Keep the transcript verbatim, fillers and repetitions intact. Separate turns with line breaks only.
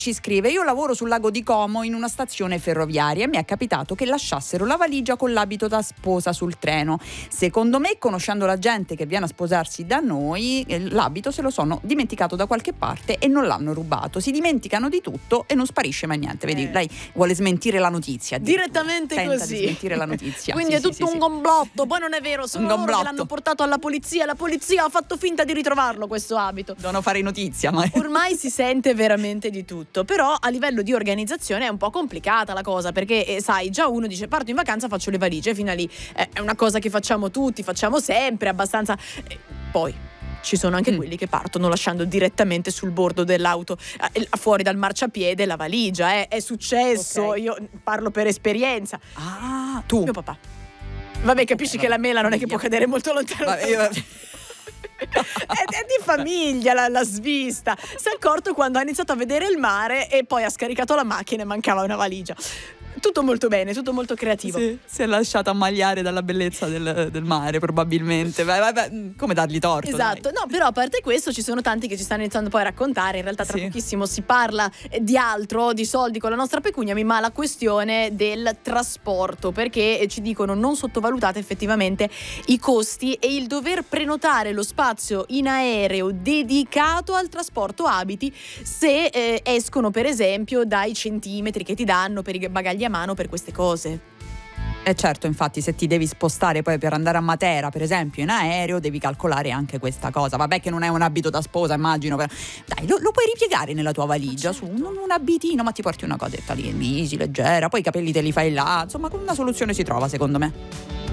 Ci scrive: io lavoro sul lago di Como in una stazione ferroviaria e mi è capitato che lasciassero la valigia con l'abito da sposa sul treno. Secondo me, conoscendo la gente che viene a sposarsi da noi, l'abito se lo sono dimenticato da qualche parte e non l'hanno rubato. Si dimenticano di tutto e non sparisce mai niente. Vedi, eh. lei vuole smentire la notizia.
Direttamente
Tenta
così.
Di smentire la notizia.
Quindi
sì,
è tutto
sì,
un
sì,
complotto. Poi non è vero, sono
un
loro che l'hanno portato alla polizia. La polizia ha fatto finta di ritrovarlo questo abito.
Devono fare notizia, ma
ormai si sente veramente di tutto. Però a livello di organizzazione è un po' complicata la cosa, perché eh, sai, già uno dice parto in vacanza, faccio le valigie, fino a lì eh, è una cosa che facciamo tutti, facciamo sempre abbastanza. Eh, poi ci sono anche mm. quelli che partono lasciando direttamente sul bordo dell'auto, eh, fuori dal marciapiede, la valigia. Eh. È successo, okay. Io parlo per esperienza.
Ah, tu?
Mio papà. Vabbè, capisci okay, che vabbè. La mela non è che può cadere molto lontano.
Vabbè, io...
è, è di famiglia la, la svista. Si è accorto quando ha iniziato a vedere il mare e poi ha scaricato la macchina e mancava una valigia. Tutto molto bene, tutto molto creativo.
Sì, si è lasciato ammaliare dalla bellezza del, del mare, probabilmente. Beh, beh, beh, come dargli torto?
Esatto,
dai.
No, però a parte questo ci sono tanti che ci stanno iniziando poi a raccontare. In realtà tra sì. pochissimo si parla di altro, di soldi con la nostra pecunia, ma la questione del trasporto, perché ci dicono non sottovalutate effettivamente i costi e il dover prenotare lo spazio in aereo dedicato al trasporto abiti se eh, escono per esempio dai centimetri che ti danno per i bagagli a mano per queste cose.
Eh certo, infatti se ti devi spostare poi per andare a Matera per esempio in aereo devi calcolare anche questa cosa. Vabbè che non è un abito da sposa, immagino, però dai, lo, lo puoi ripiegare nella tua valigia, certo. Su un, un abitino, ma ti porti una cosetta lì easy, leggera, poi i capelli te li fai là, insomma una soluzione si trova secondo me.